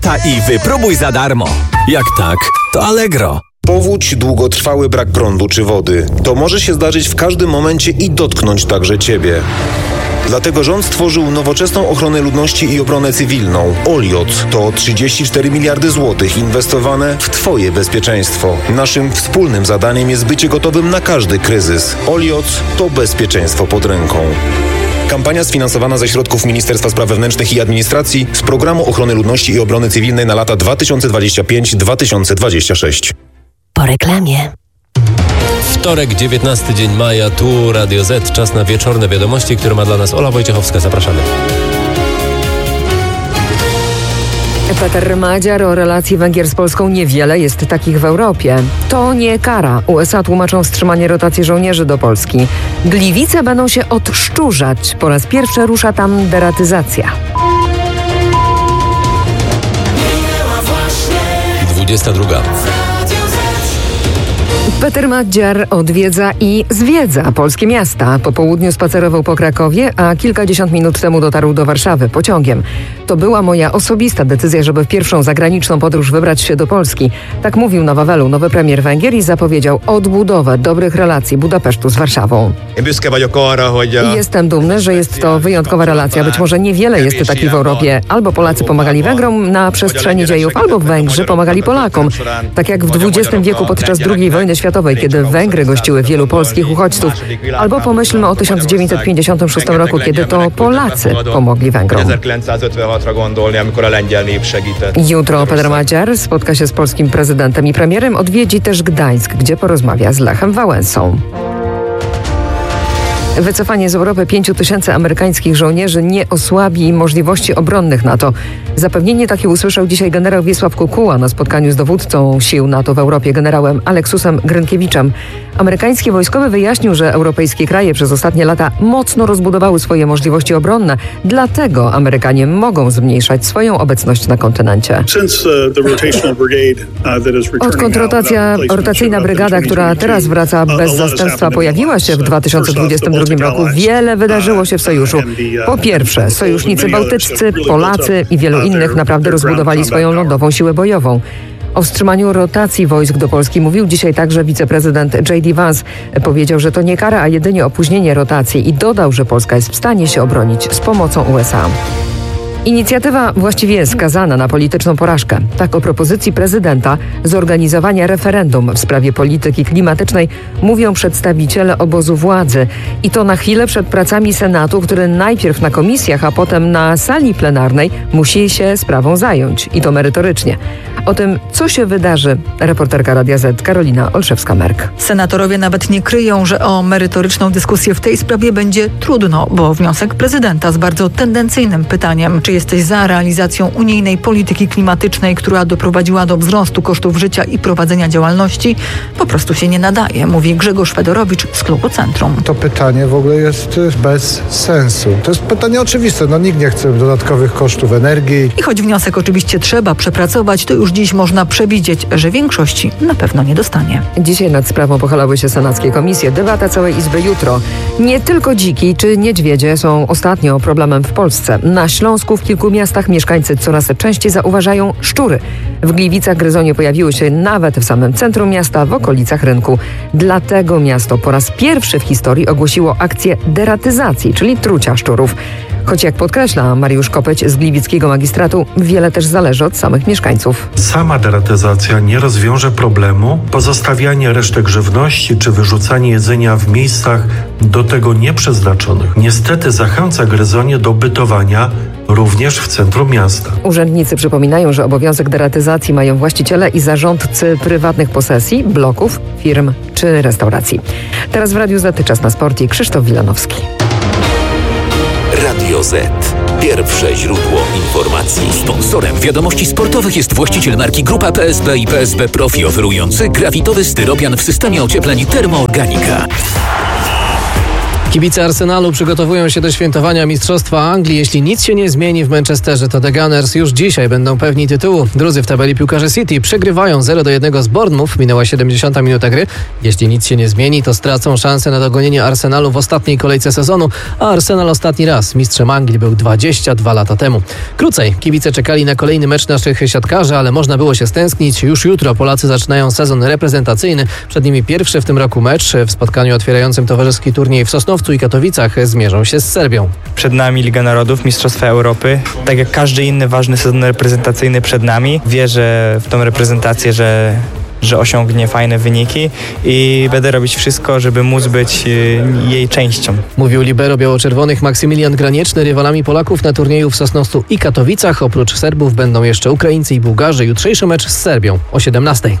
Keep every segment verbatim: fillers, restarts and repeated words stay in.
Ta i wypróbuj za darmo. Jak tak, to Allegro. Powódź, długotrwały brak prądu czy wody. To może się zdarzyć w każdym momencie i dotknąć także Ciebie. Dlatego rząd stworzył nowoczesną ochronę ludności i obronę cywilną. Olioc to trzydzieści cztery miliardy złotych inwestowane w Twoje bezpieczeństwo. Naszym wspólnym zadaniem jest bycie gotowym na każdy kryzys. Olioc to bezpieczeństwo pod ręką. Kampania sfinansowana ze środków Ministerstwa Spraw Wewnętrznych i Administracji z Programu Ochrony Ludności i Obrony Cywilnej na lata dwa tysiące dwudziesty piąty do dwa tysiące dwudziestego szóstego. Po reklamie. Wtorek, dziewiętnasty dzień maja, tu Radio Z. Czas na wieczorne wiadomości, które ma dla nas Ola Wojciechowska. Zapraszamy. Peter Madziar o relacji Węgier z Polską: niewiele jest takich w Europie. To nie kara. U S A tłumaczą wstrzymanie rotacji żołnierzy do Polski. Gliwice będą się odszczurzać. Po raz pierwszy rusza tam deratyzacja. dwudziesta druga. Peter Madziar odwiedza i zwiedza polskie miasta. Po południu spacerował po Krakowie, a kilkadziesiąt minut temu dotarł do Warszawy pociągiem. To była moja osobista decyzja, żeby w pierwszą zagraniczną podróż wybrać się do Polski. Tak mówił na Wawelu nowy premier Węgier i zapowiedział odbudowę dobrych relacji Budapesztu z Warszawą. Jestem dumny, że jest to wyjątkowa relacja. Być może niewiele jest takich w Europie. Albo Polacy pomagali Węgrom na przestrzeni dziejów, albo Węgrzy pomagali Polakom. Tak jak w dwudziestym wieku podczas drugiej wojny światowej, kiedy Węgry gościły wielu polskich uchodźców. Albo pomyślmy o tysiąc dziewięćset pięćdziesiątym szóstym roku, kiedy to Polacy pomogli Węgrom. Jutro Peter Madziar spotka się z polskim prezydentem i premierem. Odwiedzi też Gdańsk, gdzie porozmawia z Lechem Wałęsą. Wycofanie z Europy pięciu tysięcy amerykańskich żołnierzy nie osłabi możliwości obronnych NATO. Zapewnienie takie usłyszał dzisiaj generał Wiesław Kukuła na spotkaniu z dowódcą sił NATO w Europie, generałem Aleksusem Grynkiewiczem. Amerykański wojskowy wyjaśnił, że europejskie kraje przez ostatnie lata mocno rozbudowały swoje możliwości obronne. Dlatego Amerykanie mogą zmniejszać swoją obecność na kontynencie. Odkąd rotacja, rotacyjna brygada, która teraz wraca bez zastępstwa, pojawiła się w dwa tysiące dwudziestym drugim roku, wiele wydarzyło się w sojuszu. Po pierwsze, sojusznicy bałtyccy, Polacy i wielu innych naprawdę rozbudowali swoją lądową siłę bojową. O wstrzymaniu rotacji wojsk do Polski mówił dzisiaj także wiceprezydent J D Vance. Powiedział, że to nie kara, a jedynie opóźnienie rotacji i dodał, że Polska jest w stanie się obronić z pomocą U S A. Inicjatywa właściwie jest skazana na polityczną porażkę. Tak o propozycji prezydenta zorganizowania referendum w sprawie polityki klimatycznej mówią przedstawiciele obozu władzy. I to na chwilę przed pracami Senatu, który najpierw na komisjach, a potem na sali plenarnej musi się sprawą zająć. I to merytorycznie. O tym, co się wydarzy, reporterka Radia Z Karolina Olszewska-Merk. Senatorowie nawet nie kryją, że o merytoryczną dyskusję w tej sprawie będzie trudno, bo wniosek prezydenta z bardzo tendencyjnym pytaniem, czy jesteś za realizacją unijnej polityki klimatycznej, która doprowadziła do wzrostu kosztów życia i prowadzenia działalności, po prostu się nie nadaje, mówi Grzegorz Fedorowicz z klubu Centrum. To pytanie w ogóle jest bez sensu. To jest pytanie oczywiste. No nikt nie chce dodatkowych kosztów energii. I choć wniosek oczywiście trzeba przepracować, to już dziś można przewidzieć, że większości na pewno nie dostanie. Dzisiaj nad sprawą pochylały się senackie komisje. Debata całej Izby jutro. Nie tylko dziki czy niedźwiedzie są ostatnio problemem w Polsce. Na Śląsku w kilku miastach mieszkańcy coraz częściej zauważają szczury. W Gliwicach gryzonie pojawiły się nawet w samym centrum miasta, w okolicach rynku. Dlatego miasto po raz pierwszy w historii ogłosiło akcję deratyzacji, czyli trucia szczurów. Choć jak podkreśla Mariusz Kopeć z gliwickiego magistratu, wiele też zależy od samych mieszkańców. Sama deratyzacja nie rozwiąże problemu. Pozostawianie resztek żywności czy wyrzucanie jedzenia w miejscach do tego nieprzeznaczonych niestety zachęca gryzonie do bytowania również w centrum miasta. Urzędnicy przypominają, że obowiązek deratyzacji mają właściciele i zarządcy prywatnych posesji, bloków, firm czy restauracji. Teraz w Radiu Z czas na sport i Krzysztof Wilanowski. Radio Z. Pierwsze źródło informacji. Sponsorem wiadomości sportowych jest właściciel marki Grupa P S B i P S B Profi, oferujący grafitowy styropian w systemie ociepleń Termoorganika. Kibice Arsenalu przygotowują się do świętowania Mistrzostwa Anglii. Jeśli nic się nie zmieni w Manchesterze, to The Gunners już dzisiaj będą pewni tytułu. Drudzy w tabeli piłkarze City przegrywają zero do jednego z Bournemouth. Minęła siedemdziesiąta minuta gry. Jeśli nic się nie zmieni, to stracą szansę na dogonienie Arsenalu w ostatniej kolejce sezonu, a Arsenal ostatni raz mistrzem Anglii był dwadzieścia dwa lata temu. Krócej, kibice czekali na kolejny mecz naszych siatkarzy, ale można było się stęsknić. Już jutro Polacy zaczynają sezon reprezentacyjny. Przed nimi pierwszy w tym roku mecz. W spotkaniu otwierającym towarzyski turniej w Sosnowcu i Katowicach zmierzą się z Serbią. Przed nami Liga Narodów, Mistrzostwa Europy. Tak jak każdy inny ważny sezon reprezentacyjny przed nami. Wierzę w tą reprezentację, że że osiągnie fajne wyniki i będę robić wszystko, żeby móc być jej częścią. Mówił libero biało-czerwonych Maksymilian Granieczny. Rywalami Polaków na turnieju w Sosnowcu i Katowicach oprócz Serbów będą jeszcze Ukraińcy i Bułgarzy. Jutrzejszy mecz z Serbią o siedemnastej.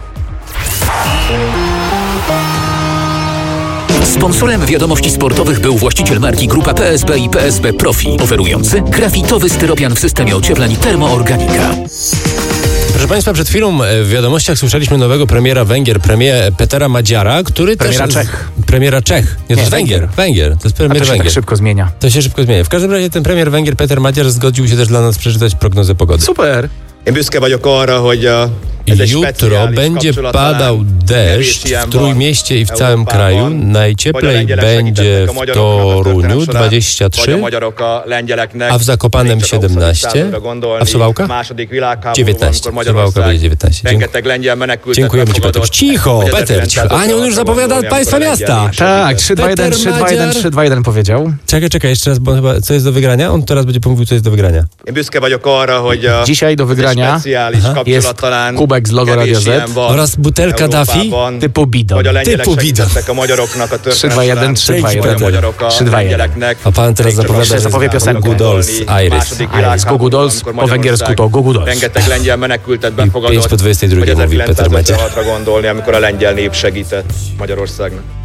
Sponsorem wiadomości sportowych był właściciel marki Grupa P S B i P S B Profi, oferujący grafitowy styropian w systemie ociepleń Termoorganika. Proszę Państwa, przed chwilą w wiadomościach słyszeliśmy nowego premiera Węgier, premier Petera Madziara, który premiera też... Czech. Premiera Czech. Nie, to jest Węgier. Węgier. To jest premier A to się Węgier. tak szybko zmienia. To się szybko zmienia. W każdym razie ten premier Węgier, Peter Madziar, zgodził się też dla nas przeczytać prognozę pogody. Super. Jutro będzie padał deszcz w Trójmieście i w całym kraju. Najcieplej będzie w Toruniu dwadzieścia trzy, a w Zakopanem siedemnaście, a w Suwałkach dziewiętnaście. W Suwałkach będzie dziewiętnaście. Dziękuję. Dziękujemy Ci, Peter. Cicho, Peter, cicho. A nie, on już zapowiada państwa miasta. Tak, trzy dwa jeden, trzy dwa jeden, trzy dwa jeden powiedział. Czekaj, czekaj, jeszcze raz, bo chyba co jest do wygrania? On teraz będzie mówił, co jest do wygrania. Dzisiaj do wygrania jest kubek z logo Radio Z oraz butelka Daffy typu Bidon. Typu Bidon. trzy dwa jeden, trzy dwa jeden, trzy dwa jeden. A pan teraz zapowiada, że zapowie piosenkę. Goo Dolls, Iris. Iris, Goo Dolls, po węgiersku to Goo Dolls. pięć po dwudziestej drugiej mówi Peter Madziar. amikor a lengyel nép segített Magyarországnak.